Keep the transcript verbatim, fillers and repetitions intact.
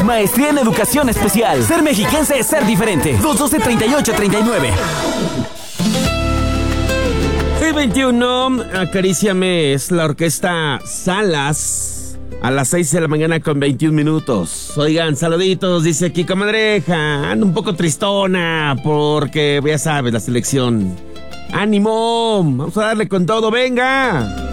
Maestría en Educación Especial. Ser mexiquense es ser diferente. dos doce, treinta y ocho, treinta y nueve. seis veintiuno, Acaríciame, es la orquesta Salas. A las seis de la mañana con veintiún minutos. Oigan, saluditos, dice aquí, comadreja. Ando un poco tristona porque, ya sabes, la selección. ¡Ánimo! Vamos a darle con todo, venga.